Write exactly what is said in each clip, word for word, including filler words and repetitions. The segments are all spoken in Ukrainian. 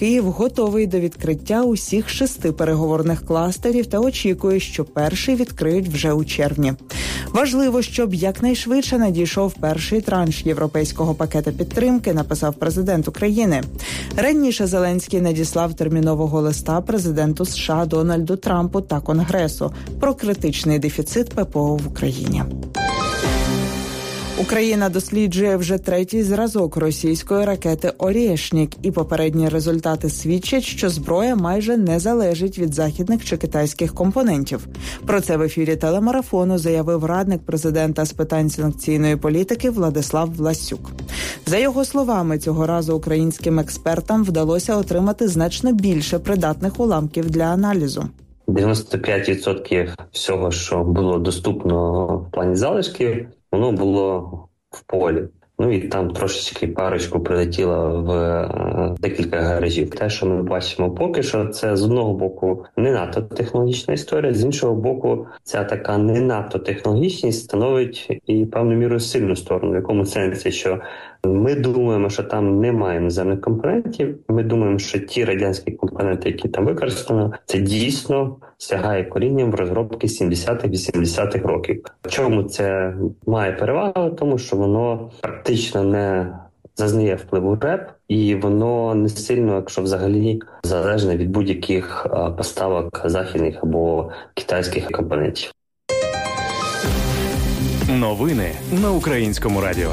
Київ готовий до відкриття усіх шести переговорних кластерів та очікує, що перший відкриють вже у червні. Важливо, щоб якнайшвидше надійшов перший транш європейського пакета підтримки, написав президент України. Раніше Зеленський надіслав термінового листа президенту США Дональду Трампу та Конгресу про критичний дефіцит ППО в Україні. Україна досліджує вже третій зразок російської ракети «Орєшнік», і попередні результати свідчать, що зброя майже не залежить від західних чи китайських компонентів. Про це в ефірі телемарафону заявив радник президента з питань санкційної політики Владислав Власюк. За його словами, цього разу українським експертам вдалося отримати значно більше придатних уламків для аналізу. дев'яносто п'ять відсотків всього, що було доступно в плані залишків, воно було в полі. Ну і там трошечки парочку прилетіло в е, декілька гаражів. Те, що ми бачимо поки що, це з одного боку не надто технологічна історія, з іншого боку, ця така не надто технологічність становить і певною мірою сильну сторону. В якому сенсі, що ми думаємо, що там немає іноземних компонентів, ми думаємо, що ті радянські компоненти, які там використано, це дійсно сягає корінням в розробки сімдесятих-вісімдесятих років. В чому це має перевагу? Тому що воно практично не зазнає впливу РЕП, і воно не сильно, якщо взагалі, залежне від будь-яких поставок західних або китайських компонентів. Новини на Українському радіо.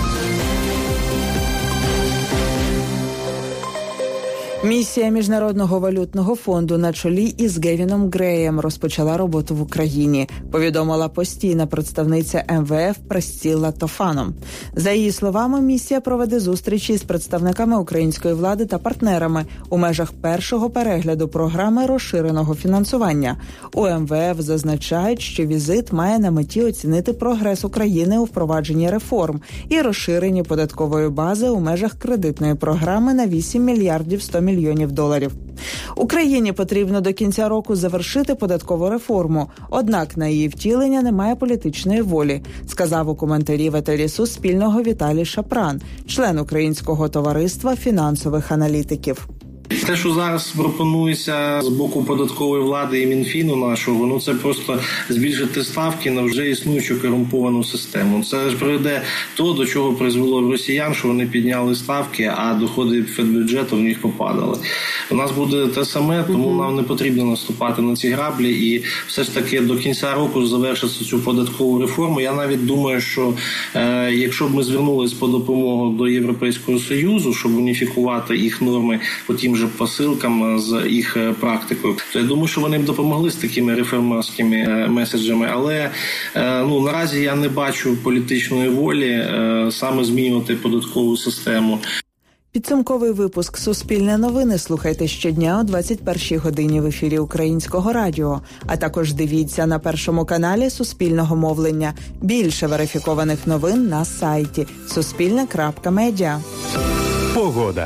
Місія Міжнародного валютного фонду на чолі із Гевіном Греєм розпочала роботу в Україні, повідомила постійна представниця ем ве еф Пресцилла Тофано. За її словами, місія проведе зустрічі з представниками української влади та партнерами у межах першого перегляду програми розширеного фінансування. У ем ве еф зазначають, що візит має на меті оцінити прогрес України у впровадженні реформ і розширенні податкової бази у межах кредитної програми на вісім мільярдів сто мільйонів доларів. Україні потрібно до кінця року завершити податкову реформу, однак на її втілення немає політичної волі, сказав у коментарі в етері Суспільного Віталій Шапран, член Українського товариства фінансових аналітиків. Те, що зараз пропонується з боку податкової влади і Мінфіну нашого, ну це просто збільшити ставки на вже існуючу корумповану систему. Це ж приведе то, до чого призвело росіян, що вони підняли ставки, а доходи федбюджету в них попадали. У нас буде те саме, тому нам не потрібно наступати на ці граблі і все ж таки до кінця року завершити цю податкову реформу. Я навіть думаю, що е, якщо б ми звернулись по допомогу до Європейського Союзу, щоб уніфікувати їх норми по тим же посилкам з їх практикою, то я думаю, що вони б допомогли з такими реформерськими меседжами, але ну наразі я не бачу політичної волі саме змінювати податкову систему. Підсумковий випуск «Суспільне новини» слухайте щодня о двадцять першій годині в ефірі Українського радіо, а також дивіться на Першому каналі Суспільного мовлення. Більше верифікованих новин на сайті суспільне крапка медіа. Погода.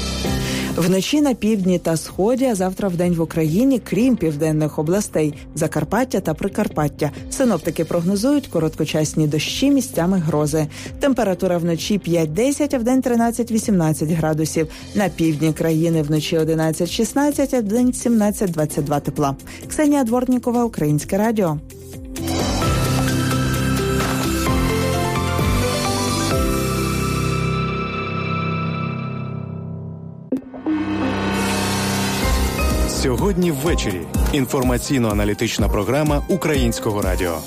Вночі на півдні та сході, а завтра вдень в Україні, крім південних областей, Закарпаття та Прикарпаття. Синоптики прогнозують короткочасні дощі, місцями грози. Температура вночі п'ять-десять, а вдень тринадцять-вісімнадцять градусів. На півдні країни вночі одинадцять-шістнадцять, а вдень сімнадцять-двадцять два тепла. Ксенія Дворнікова, Українське радіо. Сьогодні ввечері. Інформаційно-аналітична програма Українського радіо.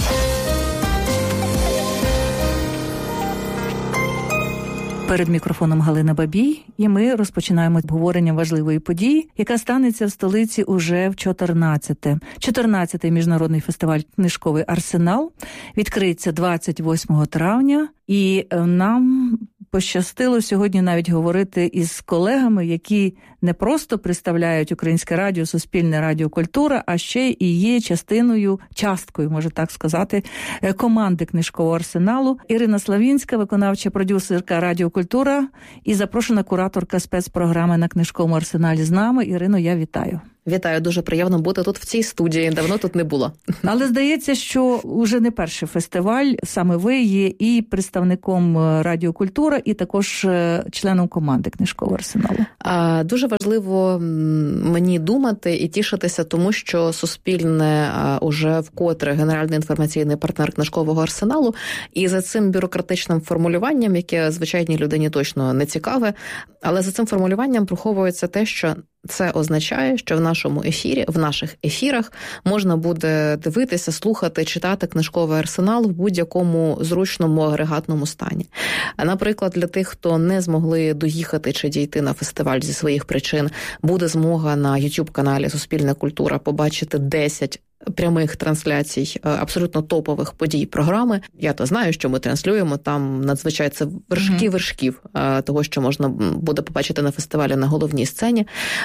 Перед мікрофоном Галина Бабій, і ми розпочинаємо обговорення важливої події, яка станеться в столиці уже в чотирнадцяте. чотирнадцятий міжнародний фестиваль «Книжковий арсенал» відкриється двадцять восьмого травня, і нам пощастило сьогодні навіть говорити із колегами, які не просто представляють Українське радіо, Суспільне радіо «Культура», а ще і є частиною, часткою, можна так сказати, команди «Книжкового арсеналу». Ірина Славінська, виконавча продюсерка «Радіо Культура» і запрошена кураторка спецпрограми на «Книжковому арсеналі» з нами. Ірино, я вітаю. Вітаю, дуже приємно бути тут в цій студії. Давно тут не було. Але здається, що вже не перший фестиваль, саме ви є і представником Радіо Культура, і також членом команди Книжкового арсеналу. А, дуже важливо мені думати і тішитися, тому що Суспільне а, уже вкотре генеральний інформаційний партнер Книжкового арсеналу, і за цим бюрократичним формулюванням, яке звичайній людині точно не цікаве, але за цим формулюванням приховується те, що це означає, що в нашому ефірі, в наших ефірах можна буде дивитися, слухати, читати Книжковий арсенал в будь-якому зручному агрегатному стані. Наприклад, для тих, хто не змогли доїхати чи дійти на фестиваль зі своїх причин, буде змога на ютуб-каналі «Суспільна культура» побачити десять прямих трансляцій абсолютно топових подій програми. Я то знаю, що ми транслюємо, там надзвичайно це вершки вершків того, що можна буде побачити на фестивалі на головній сцені.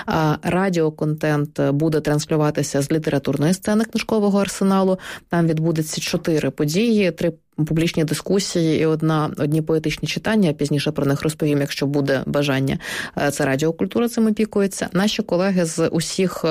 Радіоконтент буде транслюватися з літературної сцени Книжкового арсеналу. Там відбудеться чотири події, три публічні дискусії і одна, одні поетичні читання. Пізніше про них розповім, якщо буде бажання. Це Радіо Культура цим опікується. Наші колеги з усіх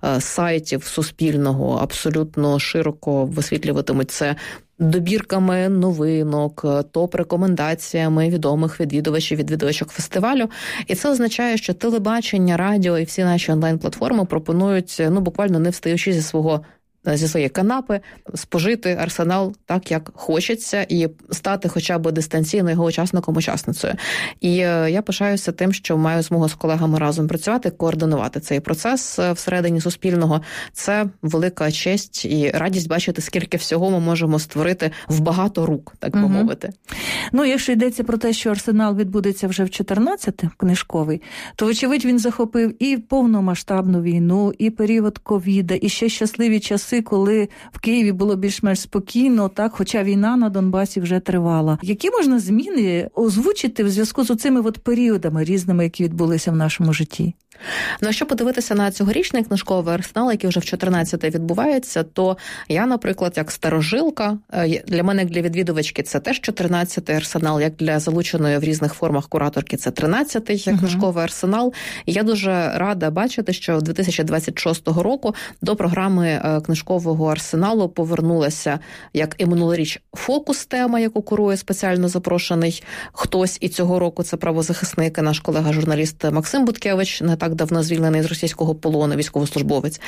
сайтів Суспільного абсолютно широко висвітлюватимуть це добірками новинок, топ-рекомендаціями відомих відвідувачів, відвідувачок фестивалю. І це означає, що телебачення, радіо і всі наші онлайн-платформи пропонують, ну, буквально не встаючи зі свого зі своєї канапи, спожити арсенал так, як хочеться, і стати хоча б дистанційно його учасником-учасницею. І я пишаюся тим, що маю змогу з колегами разом працювати, координувати цей процес всередині Суспільного. Це велика честь і радість бачити, скільки всього ми можемо створити в багато рук, так би угу. мовити. Ну, якщо йдеться про те, що арсенал відбудеться вже в чотирнадцяте, книжковий, то, вочевидь, він захопив і повномасштабну війну, і період ковіда, і ще щасливі часи, коли в Києві було більш-менш спокійно, так, хоча війна на Донбасі вже тривала. Які можна зміни озвучити в зв'язку з оцими от періодами різними, які відбулися в нашому житті? Ну, якщо подивитися на цьогорічний Книжковий арсенал, який вже в чотирнадцяте відбувається, то я, наприклад, як старожилка, для мене, як для відвідувачки, це теж чотирнадцятий арсенал, як для залученої в різних формах кураторки, це тринадцятий uh-huh. Книжковий арсенал. І я дуже рада бачити, що дві тисячі двадцять шостого року до програми Книжкового арсеналу повернулася, як і минулоріч, фокус-тема, яку курує спеціально запрошений хтось, і цього року це правозахисник, наш колега-журналіст Максим Буткевич, не так давно звільнений з російського полону, військовослужбовець.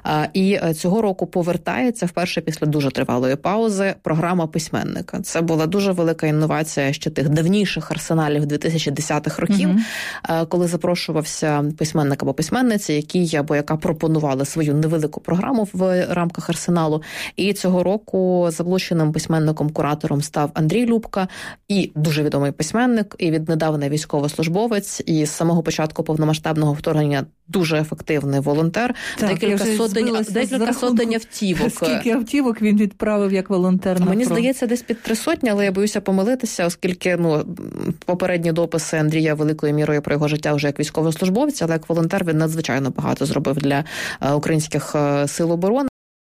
І цього року повертається вперше після дуже тривалої паузи програма письменника. Це була дуже велика інновація ще тих давніших арсеналів дві тисячі десятих років, mm-hmm. коли запрошувався письменник або письменниця, які або яка пропонували свою невелику програму в рамках арсеналу. І цього року заблученим письменником-куратором став Андрій Любка, і дуже відомий письменник, і віднедавна військовослужбовець, і з самого початку повномасштабного вторгнення дуже ефективний волонтер. Так, декілька сотень, декілька сотень автівок. Скільки автівок він відправив як волонтер на Мені фронт? здається, десь під три сотні, але я боюся помилитися, оскільки ну, попередні дописи Андрія великою мірою про його життя вже як військовослужбовця, але як волонтер він надзвичайно багато зробив для українських сил оборони.